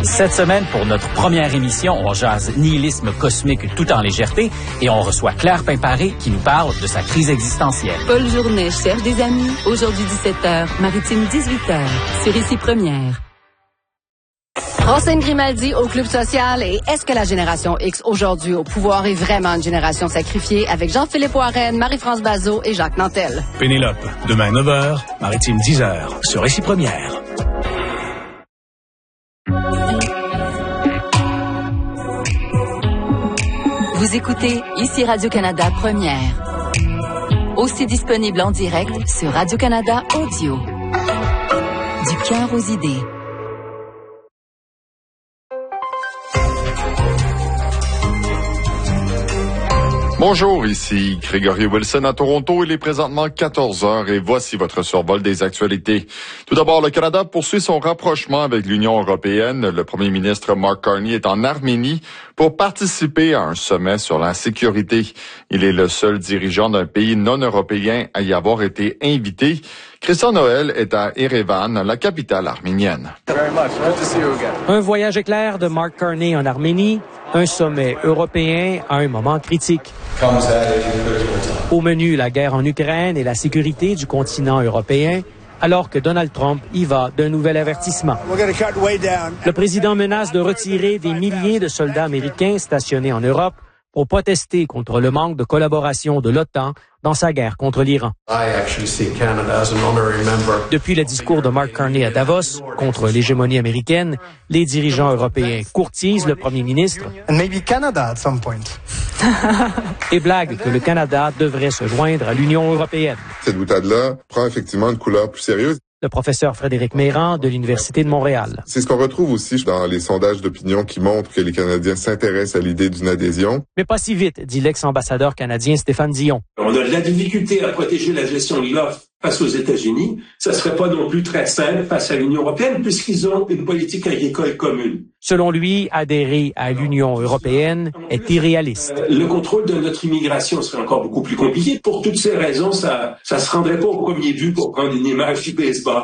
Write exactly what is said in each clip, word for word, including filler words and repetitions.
Cette semaine, pour notre première émission, on jase nihilisme cosmique tout en légèreté et on reçoit Claire Pimparé qui nous parle de sa crise existentielle. Paul Journet cherche des amis. Aujourd'hui dix-sept heures, Maritime dix-huit heures, sur Ici Première. Roselyne Grimaldi au Club Social et est-ce que la génération X aujourd'hui au pouvoir est vraiment une génération sacrifiée avec Jean-Philippe Warren, Marie-France Bazot et Jacques Nantel. Pénélope, demain neuf heures, Maritime dix heures, sur Ici Première. Vous écoutez Ici Radio-Canada Première. Aussi disponible en direct sur Radio-Canada Audio. Du cœur aux idées. Bonjour, ici Grégory Wilson à Toronto. Il est présentement quatorze heures et voici votre survol des actualités. Tout d'abord, le Canada poursuit son rapprochement avec l'Union européenne. Le premier ministre Mark Carney est en Arménie pour participer à un sommet sur la sécurité. Il est le seul dirigeant d'un pays non européen à y avoir été invité. Christian Noël est à Erevan, la capitale arménienne. Un voyage éclair de Mark Carney en Arménie, un sommet européen à un moment critique. Au menu, la guerre en Ukraine et la sécurité du continent européen, alors que Donald Trump y va d'un nouvel avertissement. Le président menace de retirer des milliers de soldats américains stationnés en Europe pour protester contre le manque de collaboration de l'OTAN dans sa guerre contre l'Iran. Depuis le discours de Mark Carney à Davos contre l'hégémonie américaine, les dirigeants européens courtisent le premier ministre et blaguent que le Canada devrait se joindre à l'Union européenne. Cette boutade-là prend effectivement une couleur plus sérieuse. Le professeur Frédéric Meyran de l'Université de Montréal. C'est ce qu'on retrouve aussi dans les sondages d'opinion qui montrent que les Canadiens s'intéressent à l'idée d'une adhésion. Mais pas si vite, dit l'ex-ambassadeur canadien Stéphane Dion. On a de la difficulté à protéger la gestion de l'offre face aux États-Unis. Ça serait pas non plus très simple face à l'Union européenne puisqu'ils ont une politique agricole commune. Selon lui, adhérer à l'Union européenne est irréaliste. Euh, le contrôle de notre immigration serait encore beaucoup plus compliqué. Pour toutes ces raisons, ça ça se rendrait pas au premier but pour prendre une image du baseball.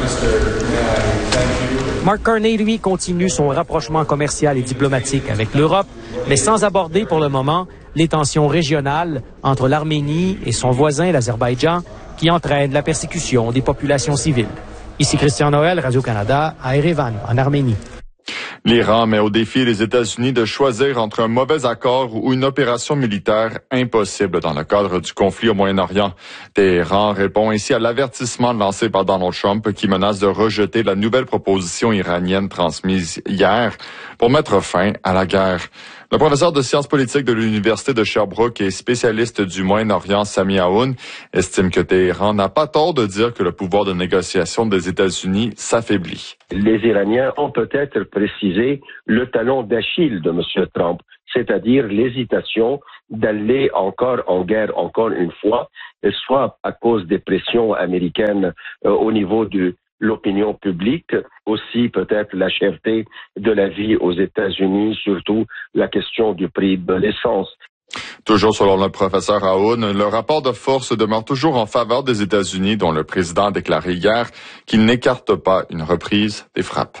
Mark Carney, lui, continue son rapprochement commercial et diplomatique avec l'Europe, mais sans aborder pour le moment les tensions régionales entre l'Arménie et son voisin, l'Azerbaïdjan, qui entraînent la persécution des populations civiles. Ici Christian Noël, Radio-Canada, à Erevan, en Arménie. L'Iran met au défi les États-Unis de choisir entre un mauvais accord ou une opération militaire impossible dans le cadre du conflit au Moyen-Orient. Téhéran répond ainsi à l'avertissement lancé par Donald Trump qui menace de rejeter la nouvelle proposition iranienne transmise hier pour mettre fin à la guerre. Le professeur de sciences politiques de l'Université de Sherbrooke et spécialiste du Moyen-Orient, Sami Aoun, estime que Téhéran n'a pas tort de dire que le pouvoir de négociation des États-Unis s'affaiblit. Les Iraniens ont peut-être précisé le talon d'Achille de M. Trump, c'est-à-dire l'hésitation d'aller encore en guerre encore une fois, soit à cause des pressions américaines euh, au niveau de l'opinion publique, aussi peut-être la cherté de la vie aux États-Unis, surtout la question du prix de l'essence. Toujours selon le professeur Aoun, le rapport de force demeure toujours en faveur des États-Unis, dont le président a déclaré hier qu'il n'écarte pas une reprise des frappes.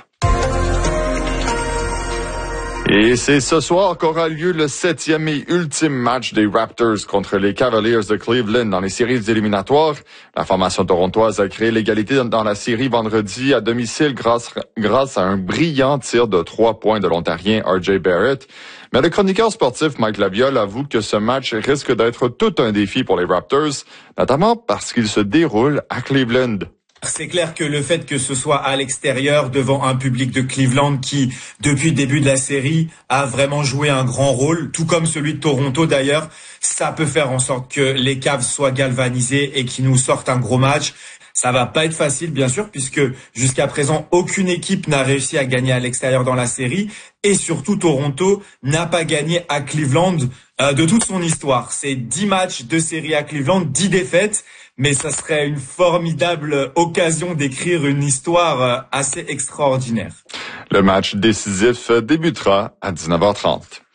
Et c'est ce soir qu'aura lieu le septième et ultime match des Raptors contre les Cavaliers de Cleveland dans les séries éliminatoires. La formation torontoise a créé l'égalité dans la série vendredi à domicile grâce, grâce à un brillant tir de trois points de l'Ontarien R J Barrett. Mais le chroniqueur sportif Mike Laviole avoue que ce match risque d'être tout un défi pour les Raptors, notamment parce qu'il se déroule à Cleveland. C'est clair que le fait que ce soit à l'extérieur, devant un public de Cleveland qui, depuis le début de la série, a vraiment joué un grand rôle, tout comme celui de Toronto d'ailleurs, ça peut faire en sorte que les Cavs soient galvanisés et qu'ils nous sortent un gros match. Ça va pas être facile, bien sûr, puisque jusqu'à présent, aucune équipe n'a réussi à gagner à l'extérieur dans la série. Et surtout, Toronto n'a pas gagné à Cleveland euh, de toute son histoire. C'est dix matchs de série à Cleveland, dix défaites. Mais ça serait une formidable occasion d'écrire une histoire assez extraordinaire. Le match décisif débutera à dix-neuf heures trente.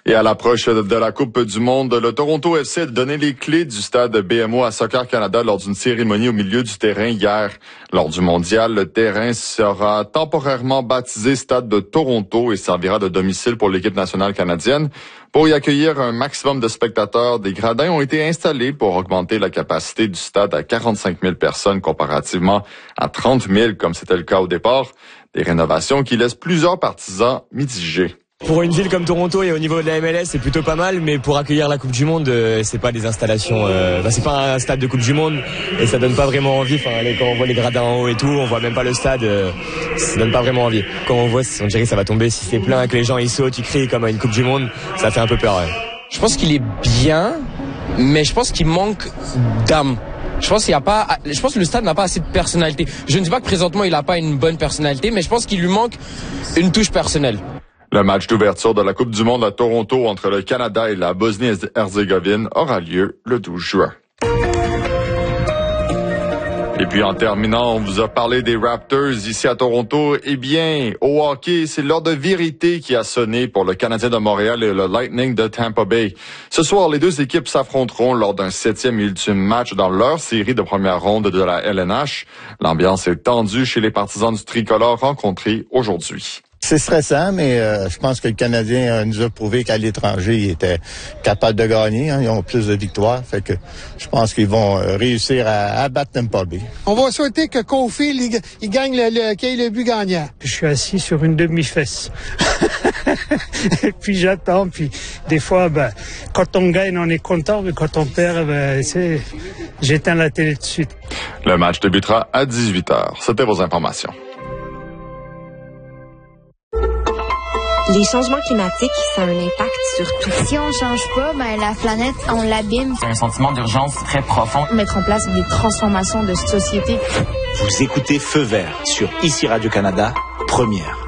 Et à l'approche de la Coupe du Monde, le Toronto F C a donné les clés du stade B M O à Soccer Canada lors d'une cérémonie au milieu du terrain hier. Lors du mondial, le terrain sera temporairement baptisé Stade de Toronto et servira de domicile pour l'équipe nationale canadienne. Pour y accueillir un maximum de spectateurs, des gradins ont été installés pour augmenter la capacité du stade à quarante-cinq mille personnes comparativement à trente mille comme c'était le cas au départ. Des rénovations qui laissent plusieurs partisans mitigés. Pour une ville comme Toronto et au niveau de la M L S, c'est plutôt pas mal, mais pour accueillir la Coupe du Monde, euh, c'est pas des installations, euh, bah, c'est pas un stade de Coupe du Monde et ça donne pas vraiment envie. Enfin, quand on voit les gradins en haut et tout, on voit même pas le stade, euh, ça donne pas vraiment envie. Quand on voit, on dirait que ça va tomber. Si c'est plein, que les gens ils sautent, ils crient comme à une Coupe du Monde, ça fait un peu peur. Ouais. Je pense qu'il est bien, mais je pense qu'il manque d'âme. Je pense qu'il y a pas, je pense que le stade n'a pas assez de personnalité. Je ne dis pas que présentement il n'a pas une bonne personnalité, mais je pense qu'il lui manque une touche personnelle. Le match d'ouverture de la Coupe du Monde à Toronto entre le Canada et la Bosnie-Herzégovine aura lieu le douze juin. Et puis en terminant, on vous a parlé des Raptors ici à Toronto. Eh bien, au hockey, c'est l'heure de vérité qui a sonné pour le Canadien de Montréal et le Lightning de Tampa Bay. Ce soir, les deux équipes s'affronteront lors d'un septième et ultime match dans leur série de première ronde de la L N H. L'ambiance est tendue chez les partisans du tricolore rencontrés aujourd'hui. C'est stressant, mais euh, je pense que le Canadien euh, nous a prouvé qu'à l'étranger, il était capable de gagner. Hein, ils ont plus de victoires. Fait que je pense qu'ils vont euh, réussir à, à battre Tampa Bay. On va souhaiter que Caulfield, il, il gagne le, le, qu'il ait le but gagnant. Je suis assis sur une demi-fesse. Et puis j'attends. Puis des fois, ben, quand on gagne, on est content. Mais quand on perd, ben, c'est... j'éteins la télé tout de suite. Le match débutera à dix-huit heures. C'était vos informations. Les changements climatiques, ça a un impact sur tout. Si on ne change pas, ben la planète, on l'abîme. C'est un sentiment d'urgence très profond. Mettre en place des transformations de société. Vous écoutez Feu vert sur Ici Radio-Canada, première.